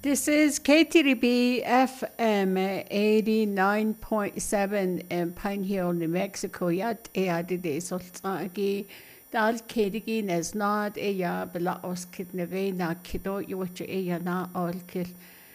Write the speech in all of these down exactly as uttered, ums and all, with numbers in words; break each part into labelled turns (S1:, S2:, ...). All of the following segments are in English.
S1: This is K T R B F M eighty-nine point seven in Pine Hill, New Mexico. Yat e adide soltagi dal kedigi nes nad e ya bela os kidneve na kido yuwache e ya na olkil.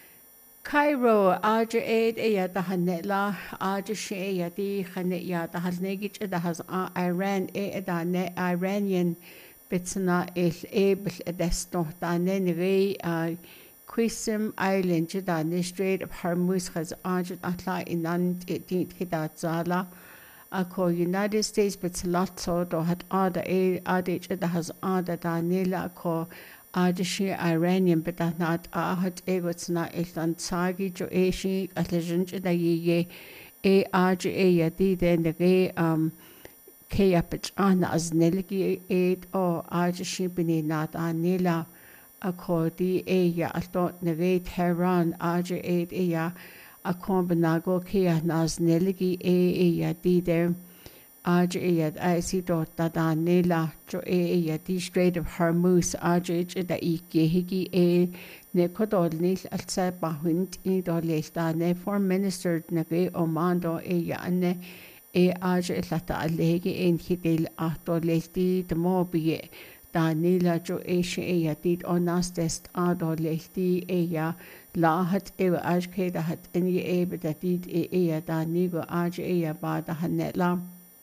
S1: Cairo aja aid e ya da hanetla aja she ya di hanet ya da halnegich da has Iran e da ne Iranian bitsna il able edesto da ne neve uh Quisim Island Jada the Strait of Hormuz has arjed atla inand it hida zala ako United States but lot so do had ada a adage that has ada da nila ko adishi Iranian but that not a had egots na iltan sagi jo eshi atlejanj da ye e arj e yadi den the um ke apich an as nelgi eight or adishi bini not anila ako di eya alto neve Tehran aja eight eya ako banago kia nas neligi e eya di der aja eya I see dot da nela jo e eya di Strait of Hormuz aja eja da I gehigi e ne kodol nil alsa bahund I do lesta ne foreign minister neve Omando eya ane e aja ilata alegi en hidel ato lesti de mobiye da nila jo eshe eya dit onas test ado lehti eya la hat ewa ajke da hat eni ebe da dit e eya da nigo aj eya ba da hanetla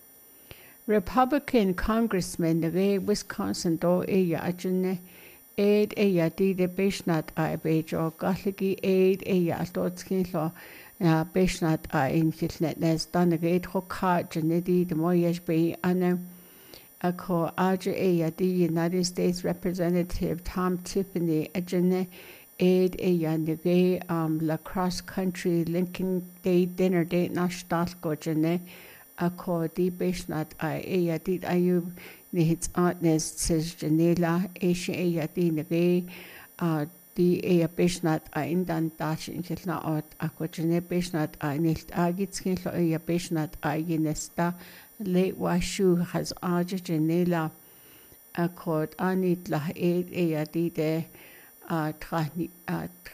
S1: Republican congressman de Wisconsin do eya ajune aid eya dit e beshnat a bejo gatligi aid eya dotskin lo na beshnat a in kitnet nes dan de hoka jenedi de moyesh be ane Ako aja eya the United States Representative Tom Tiffany ajane aid eya nige um la cross country linking day dinner date nashtal go jane ako di beshnat I eya di ayu ni hits atnes says janela esha eya di nige uh di eya beshnat I indan dash in kilna ot ako jane beshnat I nilt agitskin lo eya beshnat I ginesta late washu has aja janela accord anit la aid eya di de uh trani uh